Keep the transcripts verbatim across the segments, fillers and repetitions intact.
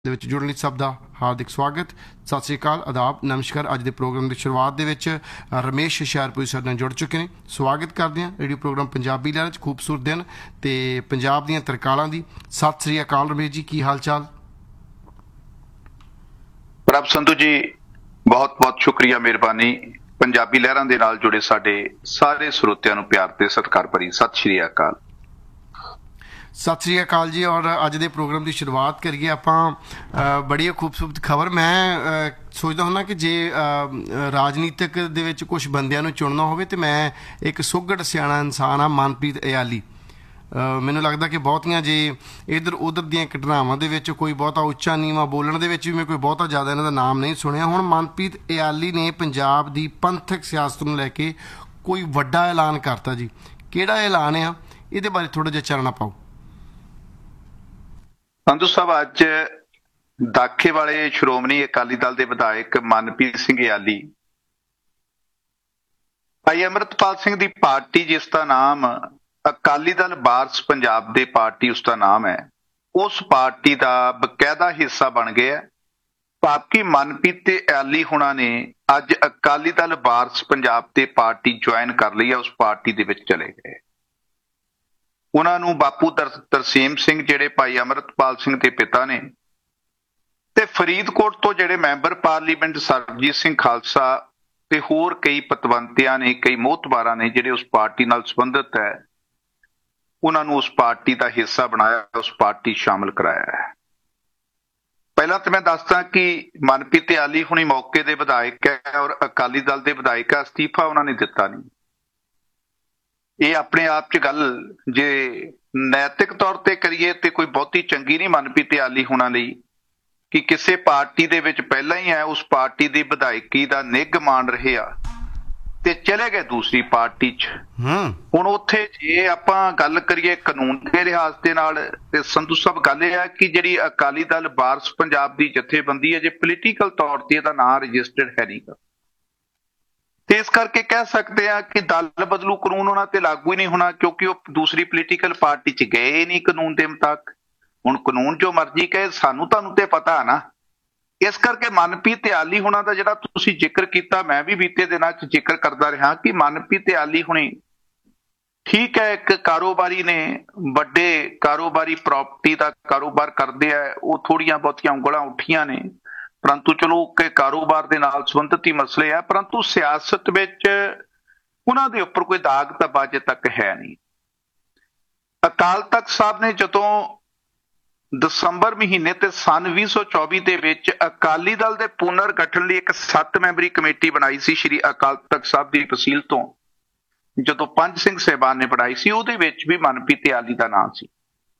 ਦੇ ਵਿੱਚ ਜੁੜਨ ਲਈ ਸਭ ਦਾ ਹਾਰਦਿਕ ਸਵਾਗਤ। ਸਤਿ ਸ਼੍ਰੀ ਅਕਾਲ, ਆਦਾਬ, ਨਮਸਕਾਰ। ਅੱਜ ਦੇ ਪ੍ਰੋਗਰਾਮ ਦੀ ਸ਼ੁਰੂਆਤ ਦੇ ਵਿੱਚ ਰਮੇਸ਼ ਹੁਸ਼ਿਆਰਪੁਰੀ ਸਾਡੇ ਨਾਲ ਜੁੜ ਚੁੱਕੇ ਨੇ। ਸਵਾਗਤ ਕਰਦੇ ਹਾਂ ਰੇਡੀਓ ਪ੍ਰੋਗਰਾਮ ਪੰਜਾਬੀ ਲਹਿਰ 'ਚ। ਖੂਬਸੂਰਤ ਦਿਨ ਤੇ ਪੰਜਾਬ ਦੀਆਂ ਤਰਕਾਲਾਂ ਦੀ। ਸਤਿ ਸ਼੍ਰੀ ਅਕਾਲ ਰਮੇਸ਼ ਜੀ, ਕੀ ਹਾਲ ਚਾਲ? ਪ੍ਰਭ ਸੰਧੂ ਜੀ, ਬਹੁਤ ਬਹੁਤ ਸ਼ੁਕਰੀਆ, ਮਿਹਰਬਾਨੀ। ਪੰਜਾਬੀ ਲਹਿਰਾਂ ਦੇ ਨਾਲ ਜੁੜੇ ਸਾਡੇ ਸਾਰੇ ਸਰੋਤਿਆਂ ਨੂੰ ਪਿਆਰ ਤੇ ਸਤਿਕਾਰ ਭਰੀ ਸਤਿ ਸ਼੍ਰੀ ਅਕਾਲ। ਸਤਿ ਸ਼੍ਰੀ ਅਕਾਲ ਜੀ। ਔਰ ਅੱਜ ਦੇ ਪ੍ਰੋਗਰਾਮ ਦੀ ਸ਼ੁਰੂਆਤ ਕਰੀਏ ਆਪਾਂ ਬੜੀ ਖੂਬਸੂਰਤ ਖਬਰ। ਮੈਂ ਸੋਚਦਾ ਹੁੰਦਾ ਕਿ ਜੇ ਰਾਜਨੀਤਿਕ ਦੇ ਵਿੱਚ ਕੁਛ ਬੰਦਿਆਂ ਨੂੰ ਚੁਣਨਾ ਹੋਵੇ ਤਾਂ ਮੈਂ ਇੱਕ ਸੁਘੜ ਸਿਆਣਾ ਇਨਸਾਨ ਆ, ਮਨਪ੍ਰੀਤ ਇਆਲੀ। ਮੈਨੂੰ ਲੱਗਦਾ ਕਿ ਬਹੁਤੀਆਂ ਜੇ ਇੱਧਰ ਉੱਧਰ ਦੀਆਂ ਘਟਨਾਵਾਂ ਦੇ ਵਿੱਚ ਕੋਈ ਬਹੁਤਾ ਉੱਚਾ ਨੀਵਾਂ ਬੋਲਣ ਦੇ ਵਿੱਚ ਵੀ ਮੈਂ ਕੋਈ ਬਹੁਤਾ ਜ਼ਿਆਦਾ ਇਹਨਾਂ ਦਾ ਨਾਮ ਨਹੀਂ ਸੁਣਿਆ। ਹੁਣ ਮਨਪ੍ਰੀਤ ਇਆਲੀ ਨੇ ਪੰਜਾਬ ਦੀ ਪੰਥਕ ਸਿਆਸਤ ਨੂੰ ਲੈ ਕੇ ਕੋਈ ਵੱਡਾ ਐਲਾਨ ਕਰਤਾ ਜੀ। ਕਿਹੜਾ ਐਲਾਨ ਆ, ਇਹਦੇ ਬਾਰੇ ਥੋੜ੍ਹਾ ਜਿਹਾ ਚਾਨਣਾ ਪਾਓ। ਸੰਧੂ ਸਾਹਿਬ, ਅੱਜ ਦਾਖੇ ਵਾਲੇ ਸ਼੍ਰੋਮਣੀ ਅਕਾਲੀ ਦਲ ਦੇ ਵਿਧਾਇਕ ਮਨਪ੍ਰੀਤ ਸਿੰਘ ਇਆਲੀ, ਭਾਈ ਅੰਮ੍ਰਿਤਪਾਲ ਸਿੰਘ ਦੀ ਪਾਰਟੀ, ਜਿਸ ਦਾ ਨਾਮ ਅਕਾਲੀ ਦਲ ਵਾਰਸ ਪੰਜਾਬ ਦੇ ਪਾਰਟੀ ਉਸਦਾ ਨਾਮ ਹੈ, ਉਸ ਪਾਰਟੀ ਦਾ ਬਕਾਇਦਾ ਹਿੱਸਾ ਬਣ ਗਏ ਹੈ। ਭਾਵ ਕਿ ਮਨਪ੍ਰੀਤ ਤੇ ਇਆਲੀ ਹੁਣਾਂ ਨੇ ਅੱਜ ਅਕਾਲੀ ਦਲ ਵਾਰਸ ਪੰਜਾਬ ਤੇ ਪਾਰਟੀ ਜੁਆਇਨ ਕਰ ਲਈ ਹੈ, ਉਸ ਪਾਰਟੀ ਦੇ ਵਿੱਚ ਚਲੇ ਗਏ। ਉਹਨਾਂ ਨੂੰ ਬਾਪੂ ਦਰ ਤਰਸੇਮ ਸਿੰਘ, ਜਿਹੜੇ ਭਾਈ ਅੰਮ੍ਰਿਤਪਾਲ ਸਿੰਘ ਦੇ ਪਿਤਾ ਨੇ, ਤੇ ਫਰੀਦਕੋਟ ਤੋਂ ਜਿਹੜੇ ਮੈਂਬਰ ਪਾਰਲੀਮੈਂਟ ਸਰਬਜੀਤ ਸਿੰਘ ਖਾਲਸਾ ਤੇ ਹੋਰ ਕਈ ਪਤਵੰਤਿਆਂ ਨੇ, ਕਈ ਮੋਹਤਬਾਰਾਂ ਨੇ ਜਿਹੜੇ ਉਸ ਪਾਰਟੀ ਨਾਲ ਸੰਬੰਧਿਤ ਹੈ, ਉਹਨਾਂ ਨੂੰ ਉਸ ਪਾਰਟੀ ਦਾ ਹਿੱਸਾ ਬਣਾਇਆ, ਉਸ ਪਾਰਟੀ ਸ਼ਾਮਲ ਕਰਾਇਆ ਹੈ। ਪਹਿਲਾਂ ਤਾਂ ਮੈਂ ਦੱਸਦਾ ਕਿ ਮਨਪ੍ਰੀਤ ਇਆਲੀ ਹੁਣੀ ਮੌਕੇ ਦੇ ਵਿਧਾਇਕ ਹੈ ਔਰ ਅਕਾਲੀ ਦਲ ਦੇ ਵਿਧਾਇਕ ਹੈ। ਅਸਤੀਫਾ ਉਹਨਾਂ ਨੇ ਦਿੱਤਾ ਨਹੀਂ। ਇਹ ਆਪਣੇ ਆਪ 'ਚ ਗੱਲ ਜੇ ਨੈਤਿਕ ਤੌਰ ਤੇ ਕਰੀਏ ਤੇ ਕੋਈ ਬਹੁਤੀ ਚੰਗੀ ਨਹੀਂ ਮਨਪ੍ਰੀਤ ਇਆਲੀ ਹੁਣਾਂ ਲਈ ਕਿ ਕਿਸੇ ਪਾਰਟੀ ਦੇ ਵਿੱਚ ਪਹਿਲਾਂ ਹੀ ਹੈ, ਉਸ ਪਾਰਟੀ ਦੀ ਵਿਧਾਇਕੀ ਦਾ ਨਿੱਘ ਮਾਣ ਰਹੇ ਆ ਤੇ ਚਲੇ ਗਏ ਦੂਸਰੀ ਪਾਰਟੀ 'ਚ। ਹੁਣ ਉੱਥੇ ਜੇ ਆਪਾਂ ਗੱਲ ਕਰੀਏ ਕਾਨੂੰਨ ਦੇ ਲਿਹਾਜ਼ ਦੇ ਨਾਲ, ਤੇ ਸੰਧੂ ਸਾਹਿਬ ਗੱਲ ਇਹ ਹੈ ਕਿ ਜਿਹੜੀ ਅਕਾਲੀ ਦਲ ਵਾਰਸ ਪੰਜਾਬ ਦੀ ਜਥੇਬੰਦੀ ਹੈ, ਜੇ ਪੋਲੀਟੀਕਲ ਤੌਰ ਤੇ ਇਹਦਾ ਨਾਂ ਰਜਿਸਟਰਡ ਹੈ ਨਹੀਂਗਾ, ਤੇ ਇਸ ਕਰਕੇ ਕਹਿ ਸਕਦੇ ਆ ਕਿ ਦਲ ਬਦਲੂ ਕਾਨੂੰਨ ਉਹਨਾਂ ਤੇ ਲਾਗੂ ਹੀ ਨਹੀਂ ਹੋਣਾ, ਕਿਉਂਕਿ ਉਹ ਦੂਸਰੀ ਪੋਲੀਟੀਕਲ ਪਾਰਟੀ 'ਚ ਗਏ ਹੀ ਨਹੀਂ ਕਾਨੂੰਨ ਦੇ ਮੁਤਾਬਕ। ਹੁਣ ਕਾਨੂੰਨ ਜੋ ਮਰਜ਼ੀ ਕਹੇ, ਸਾਨੂੰ ਤੁਹਾਨੂੰ ਤੇ ਪਤਾ ਹੈ ਨਾ। ਇਸ ਕਰਕੇ ਮਨਪ੍ਰੀਤ ਇਆਲੀ ਹੁਣਾਂ ਦਾ ਜਿਹੜਾ ਤੁਸੀਂ ਜ਼ਿਕਰ ਕੀਤਾ, ਮੈਂ ਵੀ ਬੀਤੇ ਦਿਨਾਂ 'ਚ ਜ਼ਿਕਰ ਕਰਦਾ ਰਿਹਾ ਕਿ ਮਨਪ੍ਰੀਤ ਇਆਲੀ ਹੁਣੀ ਠੀਕ ਹੈ, ਇੱਕ ਕਾਰੋਬਾਰੀ ਨੇ, ਵੱਡੇ ਕਾਰੋਬਾਰੀ ਪ੍ਰਾਪਰਟੀ ਦਾ ਕਾਰੋਬਾਰ ਕਰਦੇ ਆ, ਉਹ ਥੋੜ੍ਹੀਆਂ ਬਹੁਤੀਆਂ ਉਂਗਲਾਂ ਉੱਠੀਆਂ ਨੇ, ਪਰੰਤੂ ਚਲੋ ਕਿ ਕਾਰੋਬਾਰ ਦੇ ਨਾਲ ਸੰਬੰਧਿਤ ਹੀ ਮਸਲੇ ਆ, ਪਰੰਤੂ ਸਿਆਸਤ ਵਿੱਚ ਉਹਨਾਂ ਦੇ ਉੱਪਰ ਕੋਈ ਦਾਗ ਧੱਬਾ ਅਜੇ ਤੱਕ ਹੈ ਨਹੀਂ। ਅਕਾਲ ਤਖਤ ਸਾਹਿਬ ਨੇ ਜਦੋਂ ਦਸੰਬਰ ਮਹੀਨੇ ਤੇ ਸੰਨ ਵੀਹ ਸੌ ਚੌਵੀ ਦੇ ਵਿੱਚ ਅਕਾਲੀ ਦਲ ਦੇ ਪੁਨਰ ਗਠਨ ਲਈ ਇੱਕ ਸੱਤ ਮੈਂਬਰੀ ਕਮੇਟੀ ਬਣਾਈ ਸੀ ਸ਼੍ਰੀ ਅਕਾਲ ਤਖਤ ਸਾਹਿਬ ਦੀ ਤਹਿਸੀਲ ਤੋਂ, ਜਦੋਂ ਪੰਜ ਸਿੰਘ ਸਾਹਿਬਾਨ ਨੇ ਬਣਾਈ ਸੀ, ਉਹਦੇ ਵਿੱਚ ਵੀ ਮਨਪ੍ਰੀਤ ਇਆਲੀ ਦਾ ਨਾਂ ਸੀ।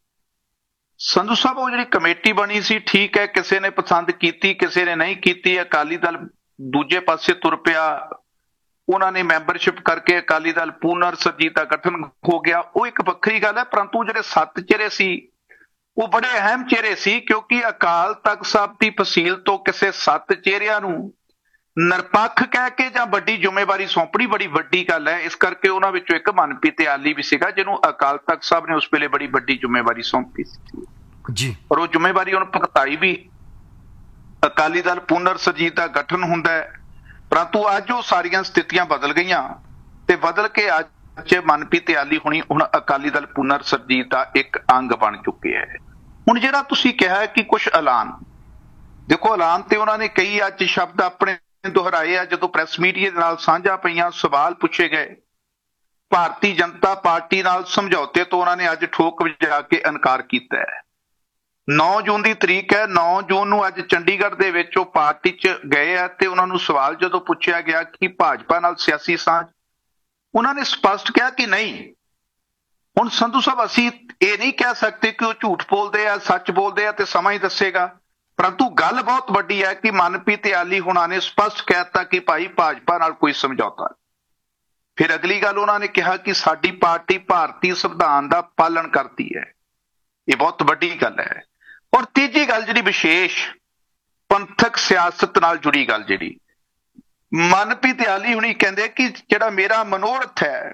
ਸੰਧੂ ਸਾਹਿਬ, ਉਹ ਜਿਹੜੀ ਕਮੇਟੀ ਬਣੀ ਸੀ, ਠੀਕ ਹੈ, ਕਿਸੇ ਨੇ ਪਸੰਦ ਕੀਤੀ, ਕਿਸੇ ਨੇ ਨਹੀਂ ਕੀਤੀ। ਅਕਾਲੀ ਦਲ ਦੂਜੇ ਪਾਸੇ ਤੁਰ ਪਿਆ, ਉਹਨਾਂ ਨੇ ਮੈਂਬਰਸ਼ਿਪ ਕਰਕੇ ਅਕਾਲੀ ਦਲ ਪੁਨਰ ਸਰਜੀਤ ਦਾ ਗਠਨ ਹੋ ਗਿਆ, ਉਹ ਇੱਕ ਵੱਖਰੀ ਗੱਲ ਹੈ। ਪਰੰਤੂ ਜਿਹੜੇ ਸੱਤ ਚਿਹਰੇ ਸੀ ਉਹ ਬੜੇ ਅਹਿਮ ਚਿਹਰੇ ਸੀ, ਕਿਉਂਕਿ ਅਕਾਲ ਤਖਤ ਸਾਹਿਬ ਦੀ ਫਸੀਲ ਤੋਂ ਕਿਸੇ ਸੱਤ ਚਿਹਰਿਆਂ ਨੂੰ ਨਿਰਪੱਖ ਕਹਿ ਕੇ ਜਾਂ ਵੱਡੀ ਜ਼ਿੰਮੇਵਾਰੀ ਸੌਂਪਣੀ ਬੜੀ ਵੱਡੀ ਗੱਲ ਹੈ। ਇਸ ਕਰਕੇ ਉਹਨਾਂ ਵਿੱਚੋਂ ਇੱਕ ਮਨਪ੍ਰੀਤ ਇਆਲੀ ਵੀ ਸੀਗਾ, ਜਿਹਨੂੰ ਅਕਾਲ ਤਖਤ ਸਾਹਿਬ ਨੇ ਉਸ ਵੇਲੇ ਬੜੀ ਵੱਡੀ ਜ਼ਿੰਮੇਵਾਰੀ ਸੌਂਪੀ ਸੀ ਜੀ, ਔਰ ਉਹ ਜ਼ਿੰਮੇਵਾਰੀ ਉਹਨੂੰ ਭੁਗਤਾਈ ਵੀ। ਅਕਾਲੀ ਦਲ ਪੁਨਰ ਸਰਜੀਤ ਦਾ ਗਠਨ ਹੁੰਦਾ ਹੈ, ਪਰੰਤੂ ਅੱਜ ਉਹ ਸਾਰੀਆਂ ਸਥਿਤੀਆਂ ਬਦਲ ਗਈਆਂ ਤੇ ਬਦਲ ਕੇ ਅੱਜ ਮਨਪ੍ਰੀਤ ਇਆਲੀ ਹੁਣੀ ਹੁਣ ਅਕਾਲੀ ਦਲ ਪੁਨਰ ਸਰਜੀਤ ਦਾ ਇੱਕ ਅੰਗ ਬਣ ਚੁੱਕੇ ਹੈ। ਹੁਣ ਜਿਹੜਾ ਤੁਸੀਂ ਕਿਹਾ ਕਿ ਕੁਝ ਐਲਾਨ, ਦੇਖੋ ਐਲਾਨ ਤੇ ਉਹਨਾਂ ਨੇ ਕਈ ਅੱਜ ਸ਼ਬਦ ਆਪਣੇ ਦੁਹਰਾਏ ਆ। ਜਦੋਂ ਪ੍ਰੈਸ ਮੀਡੀਆ ਦੇ ਨਾਲ ਸਾਂਝਾ ਪਈਆਂ, ਸਵਾਲ ਪੁੱਛੇ ਗਏ, ਭਾਰਤੀ ਜਨਤਾ ਪਾਰਟੀ ਨਾਲ ਸਮਝੌਤੇ ਤੋਂ ਉਹਨਾਂ ਨੇ ਅੱਜ ਠੋਕ ਵਜਾ ਕੇ ਇਨਕਾਰ ਕੀਤਾ ਹੈ। ਨੌ ਜੂਨ ਦੀ ਤਰੀਕ ਹੈ, ਨੌ ਜੂਨ ਨੂੰ ਅੱਜ ਚੰਡੀਗੜ੍ਹ ਦੇ ਵਿੱਚ ਉਹ ਪਾਰਟੀ 'ਚ ਗਏ ਆ ਤੇ ਉਹਨਾਂ ਨੂੰ ਸਵਾਲ ਜਦੋਂ ਪੁੱਛਿਆ ਗਿਆ ਕਿ ਭਾਜਪਾ ਨਾਲ ਸਿਆਸੀ ਸਾਂਝ, ਉਹਨਾਂ ਨੇ ਸਪਸ਼ਟ ਕਿਹਾ ਕਿ ਨਹੀਂ। ਹੁਣ ਸੰਧੂ ਸਾਹਿਬ, ਅਸੀਂ ਇਹ ਨਹੀਂ ਕਹਿ ਸਕਦੇ ਕਿ ਉਹ ਝੂਠ ਬੋਲਦੇ ਆ, ਸੱਚ ਬੋਲਦੇ ਆ, ਤੇ ਸਮਾਂ ਹੀ ਦੱਸੇਗਾ। ਪਰੰਤੂ ਗੱਲ ਬਹੁਤ ਵੱਡੀ ਹੈ ਕਿ ਮਨਪ੍ਰੀਤ ਇਆਲੀ ਹੁਣਾਂ ਨੇ ਸਪਸ਼ਟ ਕਹਿ ਦਿੱਤਾ ਕਿ ਭਾਈ ਭਾਜਪਾ ਨਾਲ ਕੋਈ ਸਮਝੌਤਾ। ਫਿਰ ਅਗਲੀ ਗੱਲ ਉਹਨਾਂ ਨੇ ਕਿਹਾ ਕਿ ਸਾਡੀ ਪਾਰਟੀ ਭਾਰਤੀ ਸੰਵਿਧਾਨ ਦਾ ਪਾਲਣ ਕਰਦੀ ਹੈ। ਇਹ ਬਹੁਤ ਵੱਡੀ ਗੱਲ ਹੈ। ਔਰ ਤੀਜੀ ਗੱਲ ਜਿਹੜੀ ਵਿਸ਼ੇਸ਼ ਪੰਥਕ ਸਿਆਸਤ ਨਾਲ ਜੁੜੀ ਗੱਲ, ਜਿਹੜੀ ਮਨਪ੍ਰੀਤ ਇਆਲੀ ਹੁਣੀ ਕਹਿੰਦੇ ਕਿ ਜਿਹੜਾ ਮੇਰਾ ਮਨੋਰਥ ਹੈ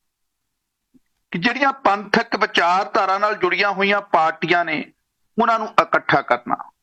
ਕਿ ਜਿਹੜੀਆਂ ਪੰਥਕ ਵਿਚਾਰਧਾਰਾ ਨਾਲ ਜੁੜੀਆਂ ਹੋਈਆਂ ਪਾਰਟੀਆਂ ਨੇ, ਉਹਨਾਂ ਨੂੰ ਇਕੱਠਾ ਕਰਨਾ।